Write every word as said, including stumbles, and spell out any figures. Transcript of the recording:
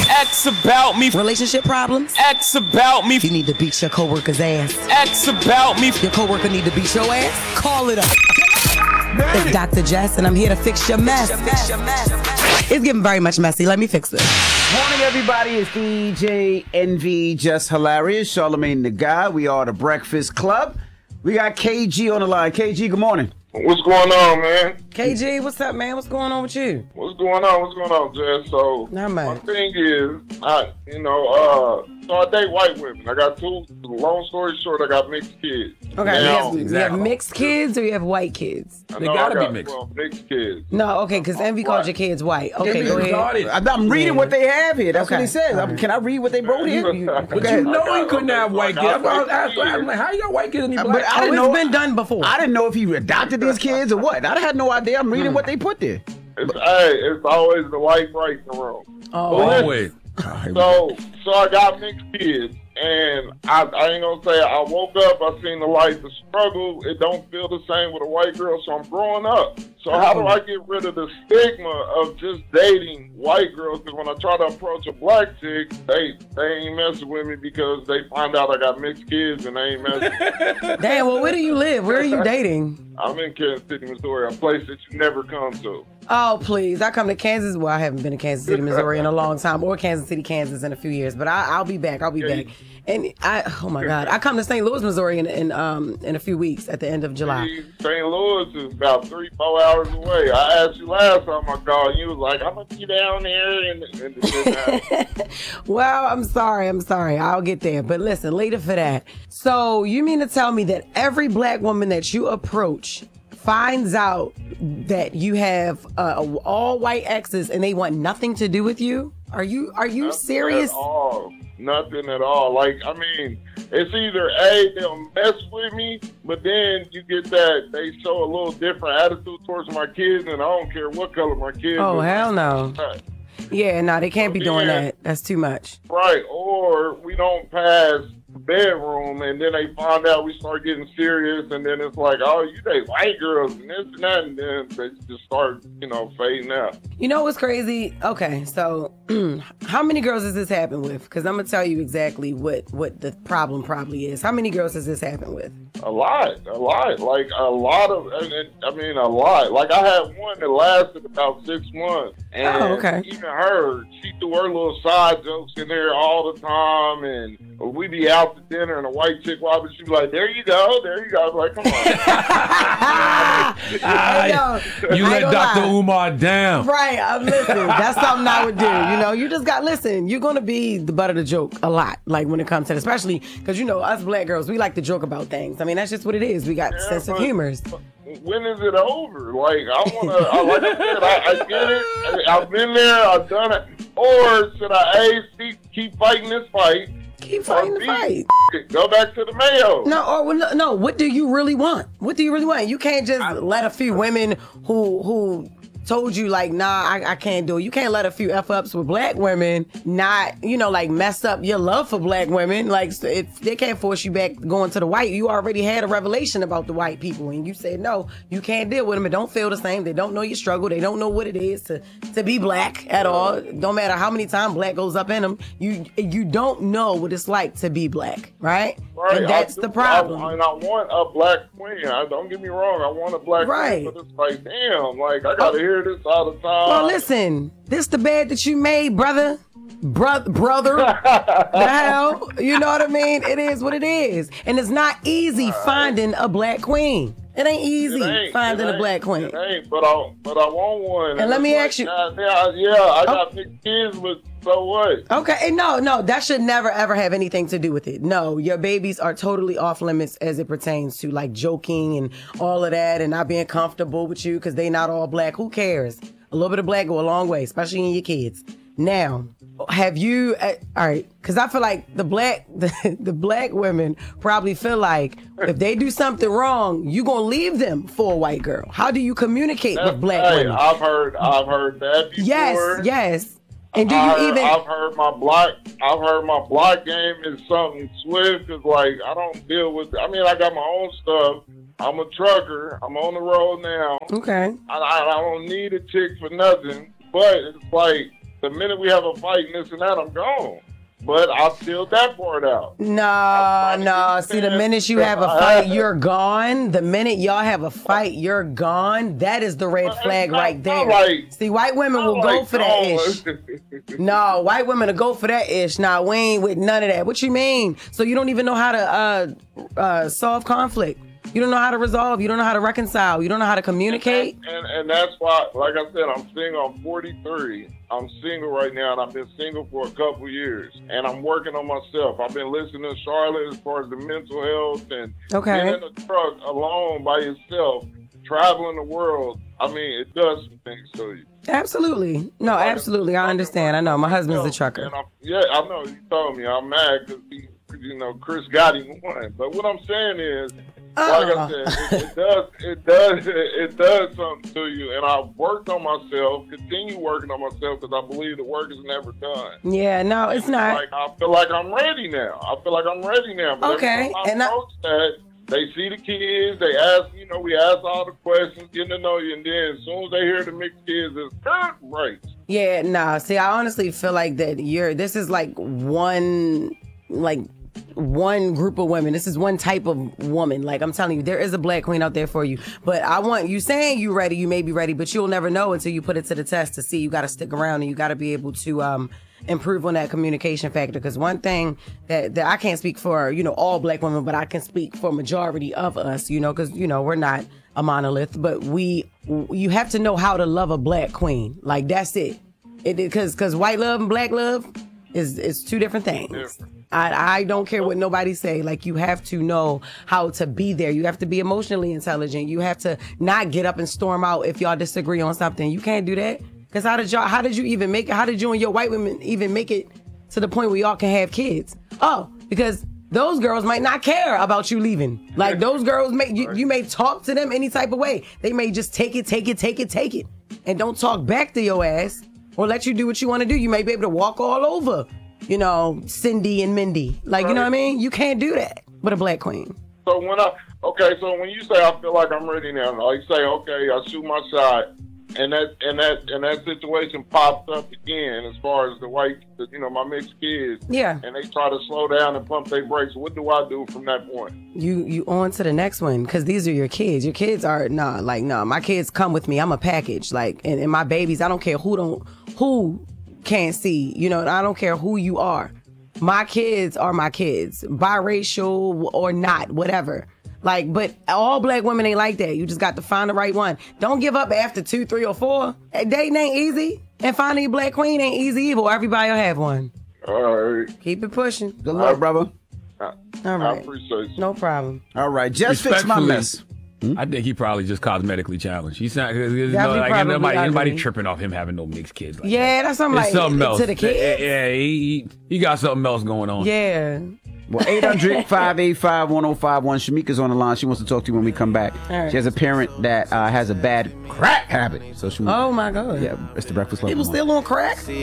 X about me. Relationship problems? X about me. You need to beat your coworker's ass. X about me. Your coworker need to beat your ass? Call it up. It's Doctor Jess, and I'm here to fix your mess. It's getting very much messy. Let me fix this. Morning, everybody. It's D J Envy, Just Hilarious, Charlamagne the Guy. We are the Breakfast Club. We got K G on the line. K G, good morning. What's going on, man? K G, what's up, man? What's going on with you? What's going on? What's going on, Jess? So, Not my much. thing is, I, you know, uh, so I date white women. I got two, long story short, I got mixed kids. Okay, Now, you, have, you have mixed kids or you have white kids? I They know gotta I be got, mixed. well, mixed kids. No, okay, because Envy called your kids white. Okay, go ahead. I- I'm reading what they have here. That's Okay. what he says. I'm- Can I read what they wrote here? But You- you go ahead. No, he couldn't have white kids. That's why I was Like, asking. I'm like, how you got white kids and you Uh, black? but I Oh, didn't it's know. been done before. I didn't know if he adopted these kids or what. I had no idea. I'm reading what they put there. It's, hey, it's always the white right in the room. Oh, Always. So, so I got mixed kids, and I, I ain't gonna say I woke up, I seen the life of struggle. It don't feel the same with a white girl, so I'm growing up. So how do I get rid of the stigma of just dating white girls? Because when I try to approach a black chick, they they ain't messing with me because they find out I got mixed kids and they ain't messing. damn, well, where do you live? Where are you dating? I'm in Kansas City, Missouri, a place that you never come to. Oh, please. I come to Kansas. Well, I haven't been to Kansas City, Missouri in a long time, or Kansas City, Kansas in a few years, but I, I'll be back. I'll be Yeah, back. And I, oh my God, I come to Saint Louis, Missouri in, in, um, in a few weeks at the end of July. Saint Louis is about three, four hours away. I asked you last time I called, and you was like, I'm going to be down there. And, and it didn't happen. Well, I'm sorry. I'm sorry. I'll get there. But listen, later for that. So you mean to tell me that every black woman that you approach finds out that you have uh, all white exes and they want nothing to do with you? Are you are you Nothing serious? At all. Nothing at all. Like, I mean, it's either A, they'll mess with me, but then you get that they show a little different attitude towards my kids, and I don't care what color my kids Oh, are. hell no. Yeah, no, they can't be doing Yeah. that. That's too much. Right, or we don't pass the bedroom, and then they find out we start getting serious, and then it's like, oh, you date white girls, and this and that, and then they just start, you know, fading out. You know what's crazy? Okay, so how many girls has this happened with? Because I'm gonna tell you exactly what what the problem probably is. How many girls has this happened with? A lot, a lot, like a lot of, I mean, I mean, a lot. Like I had one that lasted about six months, and Oh, okay. even her, she threw her little side jokes in there all the time, and we be out to dinner, and a white chick walk, and she be like, "There you go, there you go." I'm like, come on. Hey, yo, You I let ain't gonna Doctor lie. Umar down. Right, uh, listen, that's something I would do. You know, you just got, listen, you're going to be the butt of the joke a lot, like when it comes to it, especially because, you know, us black girls, we like to joke about things. I mean, that's just what it is. We got Yeah, sense of but- humors. When is it over? Like, I want to, I, like I said, I, I get it. I, I've been there, I've done it. Or should I A, keep, keep fighting this fight? Keep fighting or the B, fight. it, go back to the Mayo. No, or well, no, no, what do you really want? What do you really want? You can't just let a few women who who told you like, nah, I, I can't do it. You can't let a few F ups with black women not, you know, like mess up your love for black women. Like, if they can't force you back going to the white. You already had a revelation about the white people and you said, no, you can't deal with them. It don't feel the same. They don't know your struggle. They don't know what it is to, to be black at all. Don't matter how many times black goes up in them. You, you don't know what it's like to be black, right? Right, And that's I the do. problem. I, and I want a black queen. I, don't get me wrong. I want a black Right. queen, but it's like, damn, like, I got to hear this all the time. Well, listen, this the bed that you made, brother. Bro- brother. The hell? You know what I mean? It is what it is. And it's not easy finding a black queen. It ain't easy It ain't, finding it a black queen. It ain't, but I, but I want one. And let me it's ask you- God, yeah, yeah, I got big kids, but so what? Okay, and no, no, that should never ever have anything to do with it. No, your babies are totally off limits as it pertains to like joking and all of that and not being comfortable with you because they not all black. Who cares? A little bit of black go a long way, especially in your kids. Now, have you, uh, all right, because I feel like the black, the, the black women probably feel like if they do something wrong, you going to leave them for a white girl. How do you communicate That's, with black hey, women? I've heard, I've heard that before. Yes, yes. And do you I, even? I've heard my block. I've heard my block game is something swift. Cause like I don't deal with. I mean, I got my own stuff. I'm a trucker. I'm on the road now. Okay. I, I, I don't need a chick for nothing. But it's like the minute we have a fight and this and that, I'm gone. But I filled that part out. No, no. See, the minute you have a fight, you're gone. The minute y'all have a fight, you're gone. That is the red flag right there. Like, See, white women will go like for that ish. No, white women will go for that ish. Nah, we ain't with none of that. What you mean? So you don't even know how to uh, uh, solve conflict. You don't know how to resolve. You don't know how to reconcile. You don't know how to communicate. And, and, and that's why, like I said, I'm single. I'm forty-three. I'm single right now, and I've been single for a couple years. And I'm working on myself. I've been listening to Charlotte as far as the mental health and Okay. being in a truck alone by yourself, traveling the world. I mean, it does some things to you. Absolutely. No, absolutely. I understand. I know. My husband's a trucker. And I'm, yeah, I know. You told me. I'm mad because, you know, Chris got him one. But what I'm saying is, like I said, it, it does, it does, it does something to you. And I've worked on myself, continue working on myself because I believe the work is never done. Yeah, no, it's And not. Like, I feel like I'm ready now. I feel like I'm ready now. But Okay, every time I and I- approach that, they see the kids, they ask, you know, we ask all the questions, getting to know you, and then as soon as they hear the mixed kids, it's cut breaks. Yeah, nah. See, I honestly feel like that you're, this is like one, like, one group of women. This is one type of woman. Like, I'm telling you, there is a black queen out there for you. But I want you saying you ready, you may be ready, but you'll never know until you put it to the test to see. You got to stick around and you got to be able to um, improve on that communication factor. Because one thing that, that I can't speak for, you know, all black women, but I can speak for majority of us, you know, because, you know, we're not a monolith, but we, you have to know how to love a black queen. Like, that's it. It because because white love and black love is is two different things. Different. I, I don't care what nobody say. Like, you have to know how to be there. You have to be emotionally intelligent. You have to not get up and storm out if y'all disagree on something. You can't do that. Because how did y'all, how did you even make it? How did you and your white women even make it to the point where y'all can have kids? Oh, because those girls might not care about you leaving. Like, those girls, may you, you may talk to them any type of way. They may just take it, take it, take it, take it. And don't talk back to your ass or let you do what you want to do. You may be able to walk all over, you know, Cindy and Mindy. Like, you know what I mean? You can't do that with a black queen. So when I, okay, so when you say I feel like I'm ready now, like you say, okay, I shoot my shot, and that and that and that situation pops up again as far as the white, the, you know, my mixed kids. Yeah. And they try to slow down and pump their brakes. What do I do from that point? You you on to the next one, because these are your kids. Your kids are nah, like nah. My kids come with me. I'm a package. Like, and, and my babies, I don't care who don't who can't see. You know, I don't care who you are. My kids are my kids, biracial or not, whatever. Like, but all black women ain't like that. You just got to find the right one. Don't give up after two, three, or four. Dating ain't easy, and finding a black queen ain't easy either. Everybody will have one. All right. Keep it pushing. Good luck, brother. I, All I right. appreciate you. No problem. All right, just fix my Respectfully, mess. I think he probably just cosmetically challenged. He's not, you know, Yeah, he like, probably anybody, anybody ugly. tripping off him having no mixed kids. Like Yeah, that. that's something It's like something else. to the kids. Yeah, yeah, he, he, he got something else going on. Yeah. Well, eight hundred, five eight five, one oh five one. Shamika's on the line. She wants to talk to you when we come back. All right. She has a parent that uh, has a bad crack habit. So she Oh my God. Yeah, it's the Breakfast Club. People still on crack?